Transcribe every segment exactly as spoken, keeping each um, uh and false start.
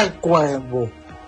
Tacuarembó.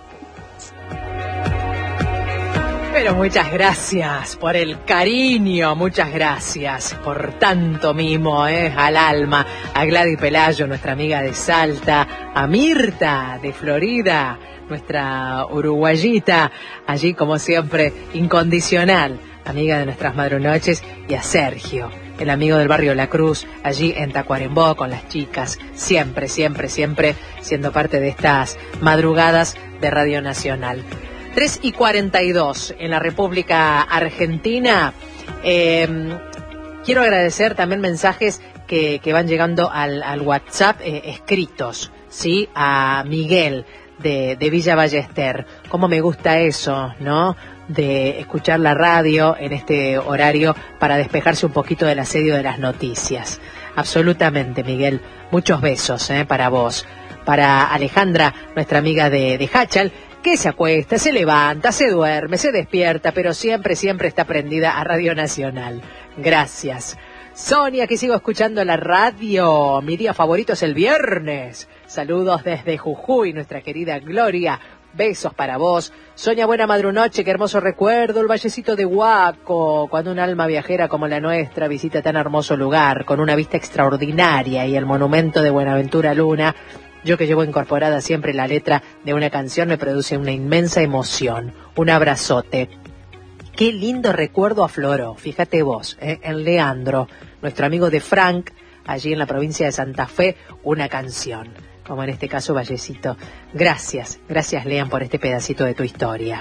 Pero muchas gracias por el cariño, muchas gracias por tanto mimo, ¿eh? Al alma, a Gladys Pelayo, nuestra amiga de Salta, a Mirta de Florida, nuestra uruguayita, allí como siempre, incondicional, amiga de nuestras madrunoches, y a Sergio, el amigo del barrio La Cruz, allí en Tacuarembó con las chicas, siempre, siempre, siempre siendo parte de estas madrugadas de Radio Nacional. tres y cuarenta y dos en la República Argentina. Eh, quiero agradecer también mensajes que, que van llegando al, al WhatsApp eh, escritos, ¿sí? A Miguel de, de Villa Ballester. Cómo me gusta eso, ¿no? De escuchar la radio en este horario para despejarse un poquito del asedio de las noticias. Absolutamente, Miguel. Muchos besos, ¿eh? Para vos. Para Alejandra, nuestra amiga de, de Hachal, que se acuesta, se levanta, se duerme, se despierta, pero siempre, siempre está prendida a Radio Nacional. Gracias. Sonia, que sigo escuchando la radio. Mi día favorito es el viernes. Saludos desde Jujuy, nuestra querida Gloria. Besos para vos. Sonia, buena madrunoche, qué hermoso recuerdo, el vallecito de Huaco, cuando un alma viajera como la nuestra visita tan hermoso lugar, con una vista extraordinaria y el monumento de Buenaventura Luna. Yo que llevo incorporada siempre la letra de una canción me produce una inmensa emoción. Un abrazote. Qué lindo recuerdo afloró, fíjate vos, ¿eh? En Leandro, nuestro amigo de Frank, allí en la provincia de Santa Fe, una canción, como en este caso Vallecito. Gracias, gracias Lean por este pedacito de tu historia.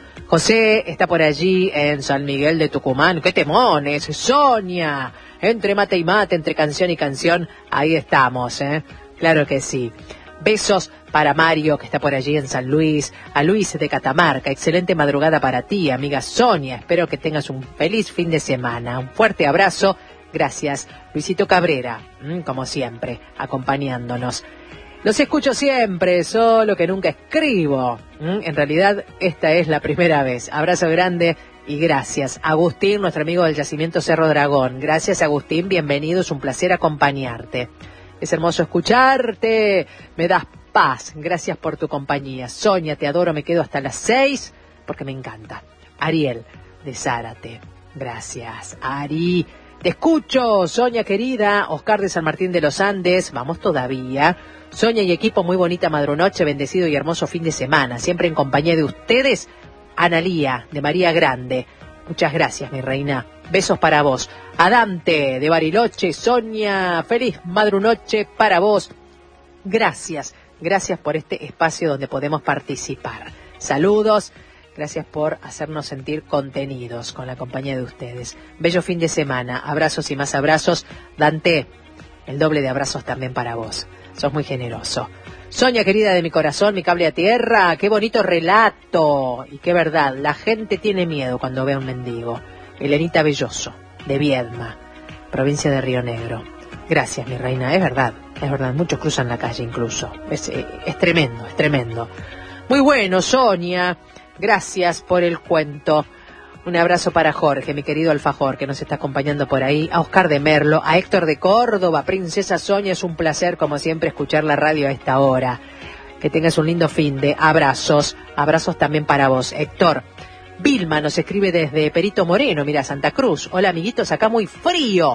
José está por allí en San Miguel de Tucumán. ¡Qué temones! Sonia, entre mate y mate, entre canción y canción, ahí estamos, ¿eh? Claro que sí. Besos para Mario, que está por allí en San Luis, a Luis de Catamarca. Excelente madrugada para ti, amiga Sonia. Espero que tengas un feliz fin de semana. Un fuerte abrazo. Gracias, Luisito Cabrera, como siempre, acompañándonos. Los escucho siempre, solo que nunca escribo. En realidad, esta es la primera vez. Abrazo grande y gracias. Agustín, nuestro amigo del Yacimiento Cerro Dragón. Gracias, Agustín. Bienvenido. Es un placer acompañarte. Es hermoso escucharte, me das paz, gracias por tu compañía. Sonia, te adoro, me quedo hasta las seis, porque me encanta. Ariel, de Zárate, gracias. Ari, te escucho, Sonia querida. Oscar de San Martín de los Andes, vamos todavía. Sonia y equipo, muy bonita madrunoche, bendecido y hermoso fin de semana. Siempre en compañía de ustedes, Analía, de María Grande. Muchas gracias, mi reina. Besos para vos. A Dante, de Bariloche. Sonia, feliz madrunoche para vos. Gracias, gracias por este espacio donde podemos participar. Saludos, gracias por hacernos sentir contenidos con la compañía de ustedes. Bello fin de semana, abrazos y más abrazos. Dante, el doble de abrazos también para vos. Sos muy generoso. Sonia, querida de mi corazón, mi cable a tierra, qué bonito relato. Y qué verdad, la gente tiene miedo cuando ve a un mendigo. Elenita Belloso, de Viedma, provincia de Río Negro. Gracias, mi reina, es verdad, es verdad, muchos cruzan la calle incluso. Es, es tremendo, es tremendo. Muy bueno, Sonia, gracias por el cuento. Un abrazo para Jorge, mi querido alfajor, que nos está acompañando por ahí, a Oscar de Merlo, a Héctor de Córdoba, Princesa Sonia, es un placer, como siempre, escuchar la radio a esta hora. Que tengas un lindo fin de abrazos, abrazos también para vos, Héctor. Vilma nos escribe desde Perito Moreno, mira, Santa Cruz. Hola, amiguitos, acá muy frío.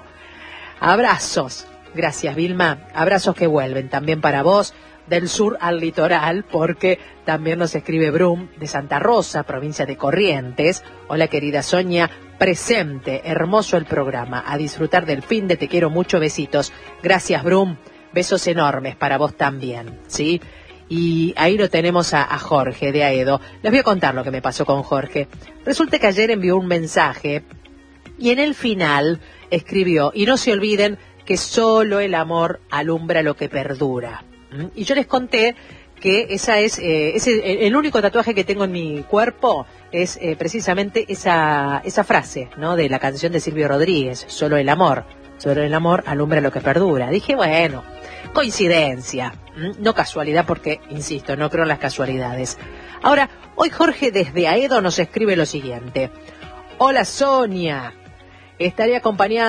Abrazos. Gracias, Vilma. Abrazos que vuelven también para vos, del sur al litoral, porque también nos escribe Brum, de Santa Rosa, provincia de Corrientes. Hola, querida Sonia, presente, hermoso el programa. A disfrutar del fin de te quiero mucho, besitos. Gracias, Brum. Besos enormes para vos también, ¿sí? Y ahí lo tenemos a, a Jorge de Aedo. Les voy a contar lo que me pasó con Jorge. Resulta que ayer envió un mensaje y en el final escribió: y no se olviden que solo el amor alumbra lo que perdura. ¿Mm? Y yo les conté que esa es eh, ese, el único tatuaje que tengo en mi cuerpo es eh, precisamente esa, esa frase, ¿no? De la canción de Silvio Rodríguez, solo el amor, solo el amor alumbra lo que perdura. Dije, bueno, coincidencia, ¿Mm? no casualidad, porque, insisto, no creo en las casualidades. Ahora, hoy Jorge desde Aedo nos escribe lo siguiente: hola Sonia, estaré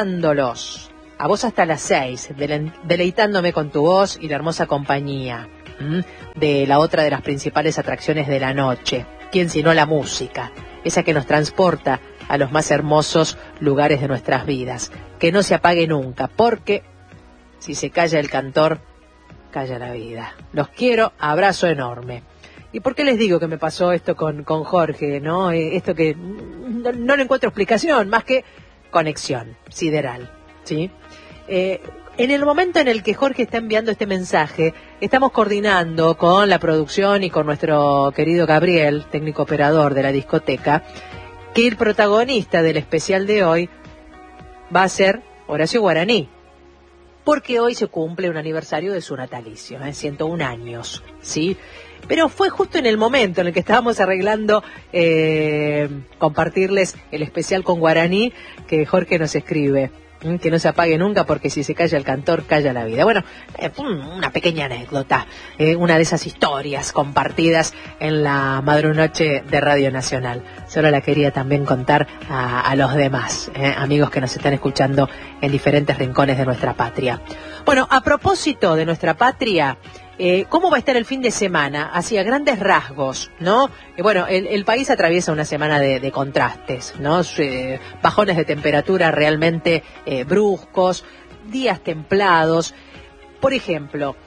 acompañándolos a vos hasta las seis, dele- deleitándome con tu voz y la hermosa compañía. ¿m? de la otra de las principales atracciones de la noche. ¿Quién sino la música? Esa que nos transporta a los más hermosos lugares de nuestras vidas. Que no se apague nunca, porque si se calla el cantor, calla la vida. Los quiero, abrazo enorme. ¿Y por qué les digo que me pasó esto con, con Jorge, no? Eh, esto que no, no le encuentro explicación, más que conexión sideral, ¿sí? Eh, en el momento en el que Jorge está enviando este mensaje, estamos coordinando con la producción y con nuestro querido Gabriel, técnico operador de la discoteca, que el protagonista del especial de hoy va a ser Horacio Guaraní, porque hoy se cumple un aniversario de su natalicio, en ¿eh? ciento un años, ¿sí? Pero fue justo en el momento en el que estábamos arreglando eh, compartirles el especial con Guaraní que Jorge nos escribe, ¿eh? que no se apague nunca porque si se calla el cantor, calla la vida. Bueno, eh, una pequeña anécdota, eh, una de esas historias compartidas en la madrunoche de Radio Nacional. Solo la quería también contar a, a los demás, eh, amigos que nos están escuchando en diferentes rincones de nuestra patria. Bueno, a propósito de nuestra patria, Eh, ¿cómo va a estar el fin de semana? Hacia grandes rasgos, ¿no? Eh, bueno, el, el país atraviesa una semana de, de contrastes, ¿no? Eh, bajones de temperatura realmente eh, bruscos, días templados. Por ejemplo,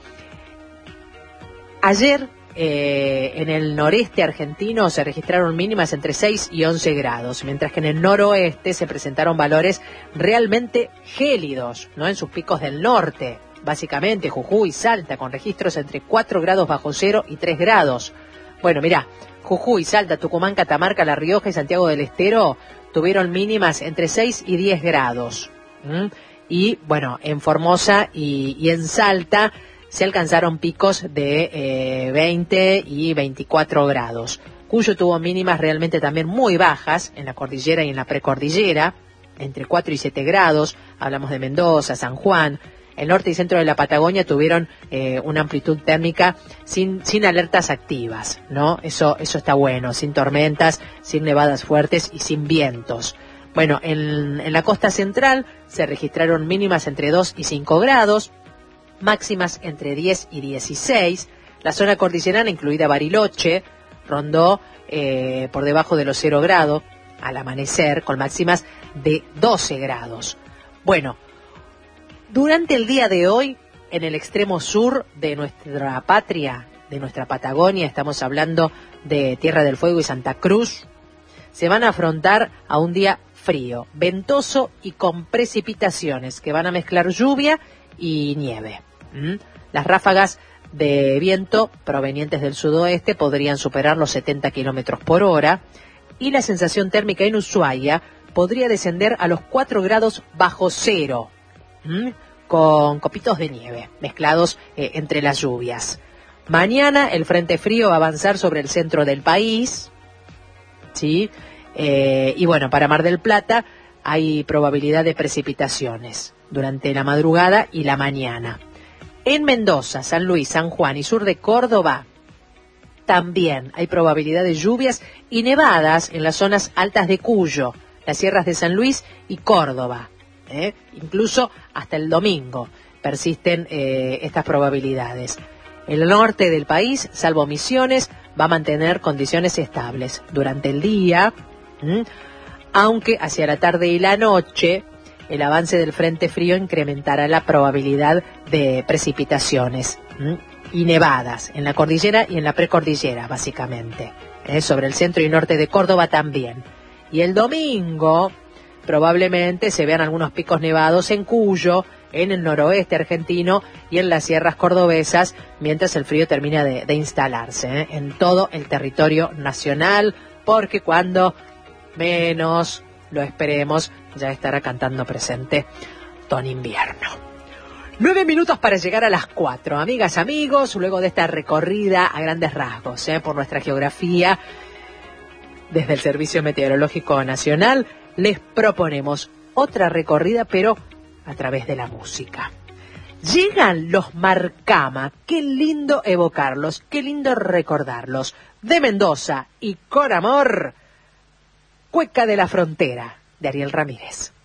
ayer eh, en el noreste argentino se registraron mínimas entre seis y once grados, mientras que en el noroeste se presentaron valores realmente gélidos, ¿no? En sus picos del norte. Básicamente Jujuy y Salta, con registros entre cuatro grados bajo cero y tres grados. Bueno, mirá, Jujuy, Salta, Tucumán, Catamarca, La Rioja y Santiago del Estero tuvieron mínimas entre seis y diez grados. ¿Mm? Y, bueno, en Formosa y, y en Salta se alcanzaron picos de eh, veinte y veinticuatro grados. Cuyo tuvo mínimas realmente también muy bajas en la cordillera y en la precordillera, entre cuatro y siete grados. Hablamos de Mendoza, San Juan. El norte y centro de la Patagonia tuvieron eh, una amplitud térmica sin, sin alertas activas, ¿no? Eso, eso está bueno, sin tormentas, sin nevadas fuertes y sin vientos. Bueno, en, en la costa central se registraron mínimas entre dos y cinco grados, máximas entre diez y dieciséis. La zona cordillerana, incluida Bariloche, rondó eh, por debajo de los cero grados al amanecer, con máximas de doce grados. Bueno, durante el día de hoy, en el extremo sur de nuestra patria, de nuestra Patagonia, estamos hablando de Tierra del Fuego y Santa Cruz, se van a afrontar a un día frío, ventoso y con precipitaciones que van a mezclar lluvia y nieve. ¿Mm? Las ráfagas de viento provenientes del sudoeste podrían superar los setenta kilómetros por hora y la sensación térmica en Ushuaia podría descender a los cuatro grados bajo cero. ¿Mm? Con copitos de nieve mezclados eh, entre las lluvias. Mañana el frente frío va a avanzar sobre el centro del país, ¿sí? Eh, y bueno, para Mar del Plata hay probabilidad de precipitaciones durante la madrugada y la mañana. En Mendoza, San Luis, San Juan y sur de Córdoba también hay probabilidad de lluvias y nevadas en las zonas altas de Cuyo, las sierras de San Luis y Córdoba. ¿Eh? Incluso hasta el domingo persisten eh, estas probabilidades. El norte del país, salvo Misiones, va a mantener condiciones estables durante el día, ¿m? aunque hacia la tarde y la noche el avance del frente frío incrementará la probabilidad de precipitaciones ¿m? y nevadas en la cordillera y en la precordillera, básicamente. ¿Eh? Sobre el centro y norte de Córdoba también. Y el domingo probablemente se vean algunos picos nevados en Cuyo, en el noroeste argentino y en las sierras cordobesas, mientras el frío termina de, de instalarse ¿eh? en todo el territorio nacional, porque cuando menos lo esperemos, ya estará cantando presente Don Invierno. Nueve minutos para llegar a las cuatro, amigas, amigos, luego de esta recorrida a grandes rasgos ¿eh? por nuestra geografía, desde el Servicio Meteorológico Nacional, les proponemos otra recorrida, pero a través de la música. Llegan los Marcama, qué lindo evocarlos, qué lindo recordarlos. De Mendoza y con amor, Cueca de la Frontera, de Ariel Ramírez.